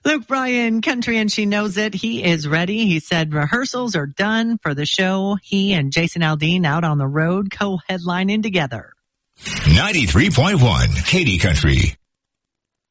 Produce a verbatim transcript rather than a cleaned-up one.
Luke Bryan, Country and She Knows It. He is ready. He said rehearsals are done for the show. He and Jason Aldean out on the road co-headlining together. ninety-three point one Katy Country.